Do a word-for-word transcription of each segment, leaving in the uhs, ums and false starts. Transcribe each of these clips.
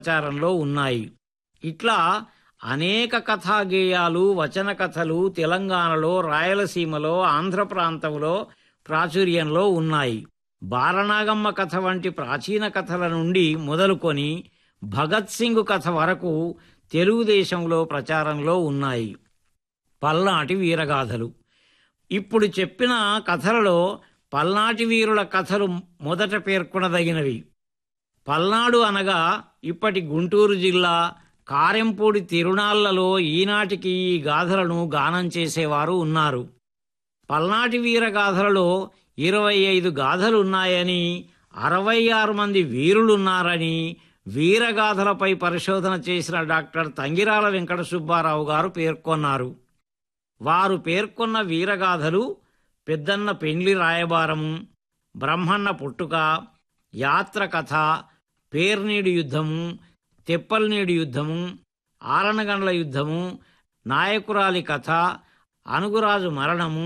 ప్రచారంలో ఉన్నాయి. ఇట్లా అనేక కథా గేయాలు, వచన కథలు తెలంగాణలో, రాయలసీమలో, ఆంధ్ర ప్రాంతంలో ప్రాచుర్యంలో ఉన్నాయి. బాలనాగమ్మ కథ వంటి ప్రాచీన కథల నుండి మొదలుకొని భగత్ సింగ్ కథ వరకు తెలుగుదేశంలో ప్రచారంలో ఉన్నాయి. పల్నాటి వీరగాథలు. ఇప్పుడు చెప్పిన కథలలో పల్నాటి వీరుల కథలు మొదట పేర్కొనదగినవి. పల్నాడు అనగా ఇప్పటి గుంటూరు జిల్లా కారెంపూడి తిరునాళ్లలో ఈనాటికి ఈ గాథలను గానం చేసేవారు ఉన్నారు. పల్నాటి వీరగాథలలో ఇరవై ఐదు గాథలున్నాయని, అరవై ఆరు మంది వీరులున్నారని వీరగాథలపై పరిశోధన చేసిన డాక్టర్ తంగిరాల వెంకట సుబ్బారావు గారు పేర్కొన్నారు. వారు పేర్కొన్న వీరగాథలు పెద్దన్న పెండ్లి రాయబారము, బ్రహ్మన్న పుట్టుక, యాత్ర కథ, పేర్నీడి యుద్ధము, తెప్పల్నీడి యుద్ధము, ఆరణగండ్ల యుద్ధము, నాయకురాలి కథ, అనుగురాజు మరణము,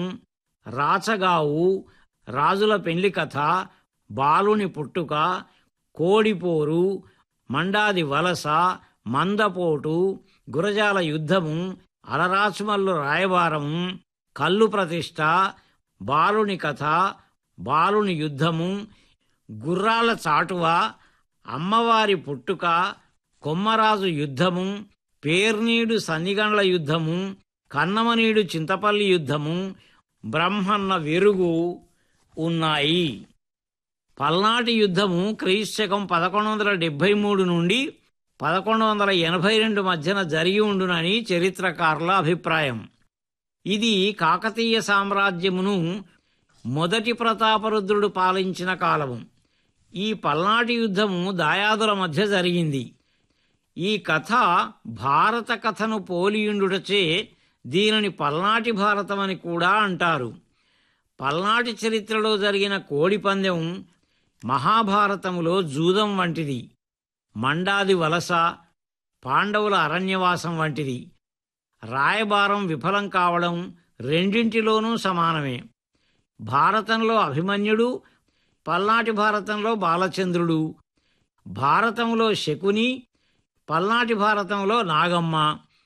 రాచగావు, రాజుల పెండ్లి కథ, బాలుని పుట్టుక, కోడిపోరు, మండాది వలస, మందపోటు, గురజాల యుద్ధము, అలరాచుమల్లు రాయబారము, కల్లు ప్రతిష్ట, బాలుని కథ, బాలుని యుద్ధము, గుర్రాల చాటువ, అమ్మవారి పుట్టుక, కొమ్మరాజు యుద్ధము, పేర్నీడు సన్నిగండ్ల యుద్ధము, కన్నమనీడు చింతపల్లి యుద్ధము, బ్రహ్మన్న వెరుగు ఉన్నాయి. పల్నాటి యుద్ధము క్రీస్తకం పదకొండు వందల డెబ్బై మూడు నుండి పదకొండు వందల ఎనభై రెండు మధ్యన జరిగి ఉండునని చరిత్రకారుల అభిప్రాయం. ఇది కాకతీయ సామ్రాజ్యమును మొదటి ప్రతాపరుద్రుడు పాలించిన కాలము. ఈ పల్నాటి యుద్ధము దాయాదుల మధ్య జరిగింది. ఈ కథ భారత కథను పోలియుండుటచే దీనిని పల్నాటి భారతమని కూడా అంటారు. పల్నాటి చరిత్రలో జరిగిన కోడిపందెం మహాభారతములో జూదం వంటిది, మండాది వలస, పాండవుల అరణ్యవాసం వంటిది. రాయబారం విఫలం కావడం రెండింటిలోనూ సమానమే. భారతంలో అభిమన్యుడు, పల్నాటి భారతంలో బాలచంద్రుడు, భారతంలో శకుని, పల్నాటి భారతంలో నాగమ్మ,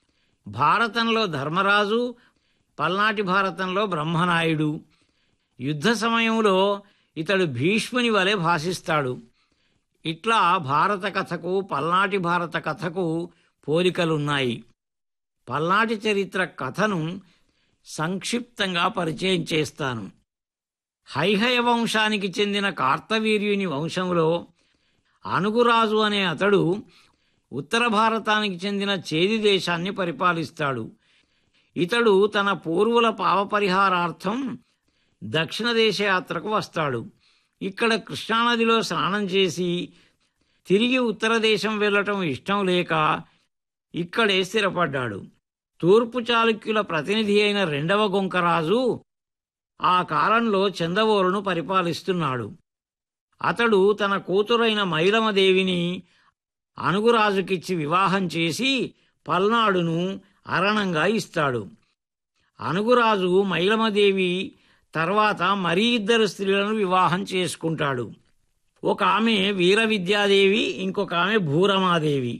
భారతంలో ధర్మరాజు, పల్నాటి భారతంలో బ్రహ్మనాయుడు. యుద్ధ సమయంలో ఇతడు భీష్ముని వలె భాషిస్తాడు. ఇట్లా భారత కథకు పల్నాటి భారత కథకు పోలికలున్నాయి. పల్నాటి చరిత్ర కథను సంక్షిప్తంగా పరిచయం చేస్తాను. హైహయ వంశానికి చెందిన కార్తవీర్యుని వంశంలో అనుగురాజు అనే అతడు ఉత్తర భారతానికి చెందిన చేది దేశాన్ని పరిపాలిస్తాడు. ఇతడు తన పూర్వుల పాపపరిహారార్థం దక్షిణ దేశయాత్రకు వస్తాడు. ఇక్కడ కృష్ణానదిలో స్నానం చేసి తిరిగి ఉత్తర దేశం వెళ్లటం ఇష్టం లేక ఇక్కడే స్థిరపడ్డాడు. తూర్పు చాళుక్యుల ప్రతినిధి అయిన రెండవ గొంకరాజు ఆ కాలంలో చందవోరును పరిపాలిస్తున్నాడు. అతడు తన కూతురైన మైలమదేవిని అనుగురాజుకిచ్చి వివాహం చేసి పల్నాడును అరణంగా ఇస్తాడు. అనుగురాజు మైలమదేవి తర్వాత మరీ ఇద్దరు స్త్రీలను వివాహం చేసుకుంటాడు. ఒక ఆమె వీర విద్యాదేవి, ఇంకొక ఆమె భూరమాదేవి.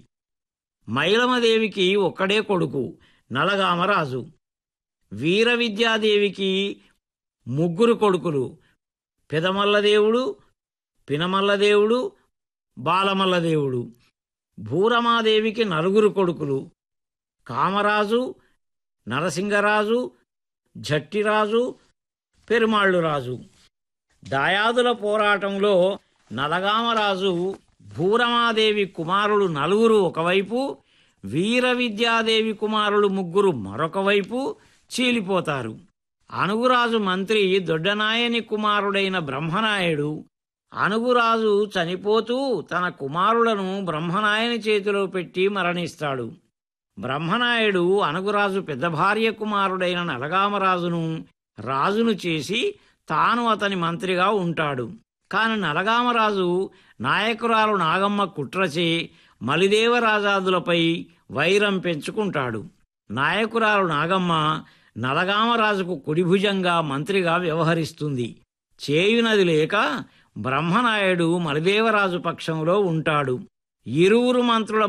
మైలమదేవికి ఒక్కడే కొడుకు నలగామరాజు. వీర విద్యాదేవికి ముగ్గురు కొడుకులు: పెదమల్లదేవుడు, పినమల్లదేవుడు, బాలమల్లదేవుడు. భూరమాదేవికి నలుగురు కొడుకులు: కామరాజు, నరసింగరాజు, జట్టిరాజు, పెరుమాళ్లురాజు. దాయాదుల పోరాటంలో నలగామరాజు భూరమాదేవి కుమారులు నలుగురు ఒకవైపు, వీర విద్యాదేవి కుమారులు ముగ్గురు మరొక వైపు చీలిపోతారు. అనుగురాజు మంత్రి దొడ్డనాయని కుమారుడైన బ్రహ్మనాయుడు అనుగురాజు చనిపోతూ తన కుమారులను బ్రహ్మనాయని చేతిలో పెట్టి మరణిస్తాడు. బ్రహ్మనాయుడు అనుగురాజు పెద్ద భార్య కుమారుడైన నలగామరాజును రాజును చేసి తాను అతని మంత్రిగా ఉంటాడు. కాని నలగామరాజు నాయకురాలు నాగమ్మ కుట్రచే మలిదేవరాజాదులపై వైరం పెంచుకుంటాడు. నాయకురాలు నాగమ్మ నలగామరాజుకు కుడిభుజంగా మంత్రిగా వ్యవహరిస్తుంది. చేయునది లేక బ్రహ్మనాయుడు మలిదేవరాజు పక్షంలో ఉంటాడు. ఇరువురు మంత్రుల